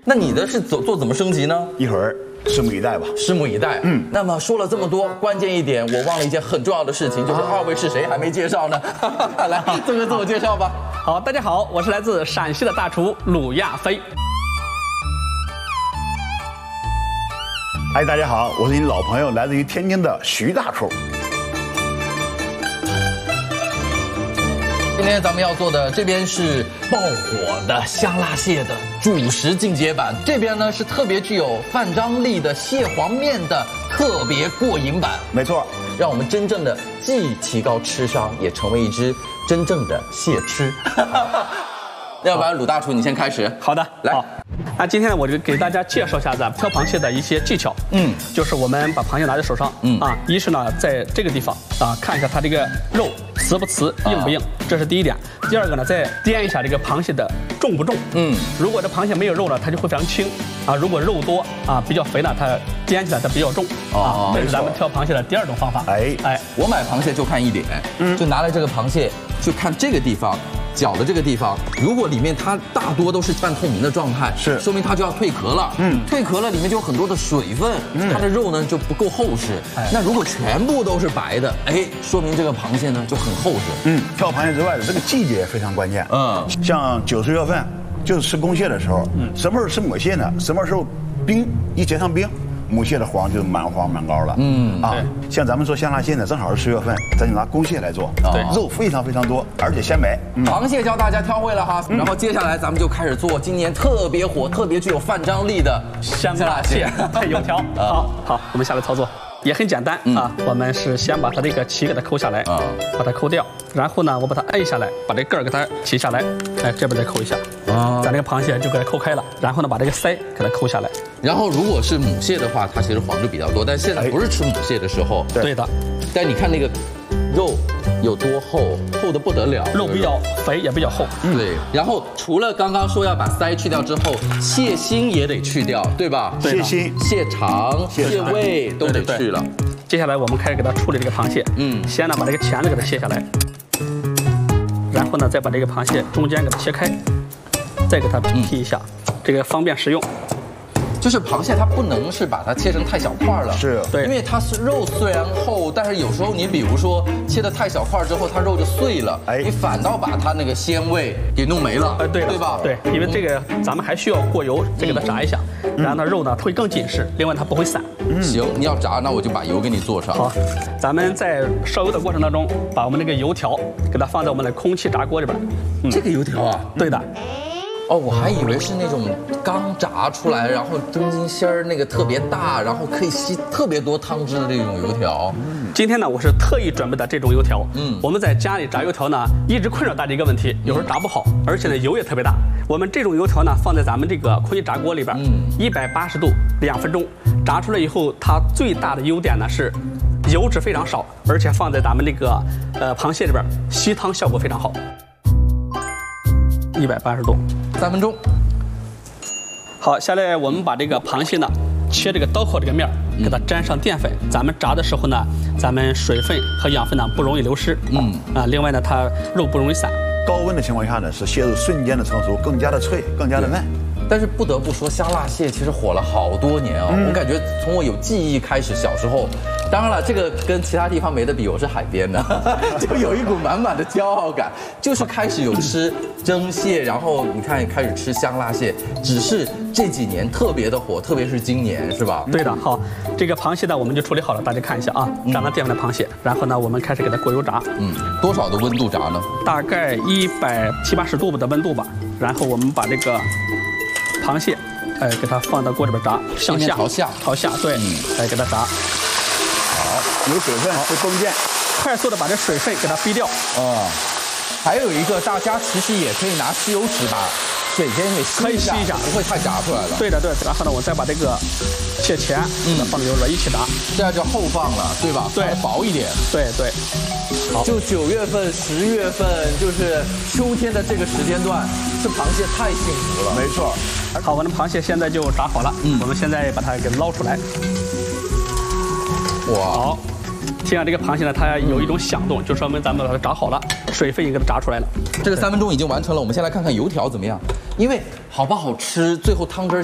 那你的是做怎么升级呢？ 一会儿拭目以待吧。 拭目以待。那么说了这么多，关键一点我忘了一件很重要的事情，就是二位是谁还没介绍呢？来，做个自我介绍吧。 好，大家好，我是来自陕西的大厨鲁亚飞。 哎，大家好，我是你老朋友，来自于天津的徐大厨。 今天咱们要做的这边是爆火的香辣蟹的主食进阶版，这边呢是特别具有饭张力的蟹黄面的特别过瘾版。 没错， 让我们真正的既提高吃商，也成为一只真正的蟹吃。要不然鲁大厨你先开始。 好的， 来。 那今天呢，我就给大家介绍一下咱们挑螃蟹的一些技巧。就是我们把螃蟹拿在手上，一是呢，在这个地方看一下它这个肉瓷不瓷、硬不硬，这是第一点。第二个呢，再掂一下这个螃蟹的重不重。如果这螃蟹没有肉呢，它就会非常轻如果肉多比较肥呢，它掂起来它比较重这是咱们挑螃蟹的第二种方法。 我买螃蟹就看一点，就拿来这个螃蟹就看这个地方。脚的这个地方，如果里面它大多都是半透明的状态，是说明它就要蜕壳了。蜕壳了，里面就有很多的水分，它的肉呢就不够厚实。那如果全部都是白的，说明这个螃蟹呢就很厚实。 挑螃蟹之外的这个季节非常关键。像9、10月份就是吃公蟹的时候，什么时候吃母蟹呢？什么时候冰一结上冰，母蟹的黄就蛮黄蛮高了。像咱们做香辣蟹呢，正好是10月份，咱就拿公蟹来做，肉非常非常多，而且鲜美。 螃蟹教大家挑会了哈，然后接下来咱们就开始做今年特别火、特别具有饭张力的香辣蟹配油条。好，我们下来操作。也很简单我们是先把它这个鳍给它抠下来把它抠掉，然后呢，我把它摁下来，把这个儿给它提下来，这边再抠一下咱这个螃蟹就给它抠开了，然后呢，把这个鳃给它抠下来。 然后如果是母蟹的话，它其实黄就比较多，但现在不是吃母蟹的时候。 对的。 但你看那个肉有多厚，厚得不得了， 肉比较肥也比较厚。 对。然后除了刚刚说要把鳃去掉之后，蟹心也得去掉，对吧？ 蟹心、 蟹肠、蟹胃都得去了。 接下来我们开始给它处理这个螃蟹。先呢把这个钳子给它卸下来，然后呢再把这个螃蟹中间给它切开，再给它劈一下，这个方便食用。 就是螃蟹它不能是把它切成太小块了， 是对， 因为它是肉虽然厚，但是有时候你比如说切的太小块之后，它肉就碎了，你反倒把它那个鲜味给弄没了，对吧？ 对，因为这个咱们还需要过油再给它炸一下，然后呢肉呢会更紧实，另外它不会散。 行，你要炸那我就把油给你做上。 好，咱们在烧油的过程当中，把我们这个油条给它放在我们的空气炸锅里边。 这个油条啊？ 对的。 我还以为是那种刚炸出来，然后中筋芯儿那个特别大，然后可以吸特别多汤汁的这种油条。 今天呢，我是特意准备的这种油条。我们在家里炸油条呢，一直困扰大家一个问题，有时候炸不好，而且呢油也特别大。我们这种油条呢，放在咱们这个空气炸锅里边，180度2分钟，炸出来以后，它最大的优点呢是油脂非常少，而且放在咱们这个螃蟹里边，吸汤效果非常好。180度3分钟。好，下来我们把这个螃蟹呢，切这个刀口这个面，给它沾上淀粉。咱们炸的时候呢，咱们水分和养分呢不容易流失。另外呢，它肉不容易散。 高温的情况下呢，使蟹肉瞬间的成熟，更加的脆，更加的嫩。 但是不得不说，香辣蟹其实火了好多年我感觉从我有记忆开始，小时候，当然了，这个跟其他地方没得比，我是海边的，就有一股满满的骄傲感，就是开始有吃蒸蟹，然后你看开始吃香辣蟹，只是这几年特别的火，特别是今年，是吧？ 对的。好，这个螃蟹呢我们就处理好了，大家看一下沾了淀粉的螃蟹，然后呢我们开始给它过油炸。 多少的温度炸呢？ 大概170、80度的温度吧。然后我们把这个螃蟹，给它放到锅里边炸，向下朝下，对，给它炸。 好，有水分会崩溅， 快速的把这水分给它逼掉。 还有一个，大家其实也可以拿吸油纸把水先给吸一下，不会太炸出来了。 对的。然后呢，我再把这个蟹钳放油里边一起炸， 这样就后放了，对吧？ 对， 薄一点。 对。好， 就9月份、10月份，就是秋天的这个时间段，吃螃蟹太幸福了。 没错。 好，我们的螃蟹现在就炸好了。我们现在把它给捞出来。 哇， 好，听到这个螃蟹呢，它有一种响动，就说明咱们把它炸好了，水分也给它炸出来了。 这个3分钟已经完成了，我们先来看看油条怎么样。因为好不好吃，最后汤汁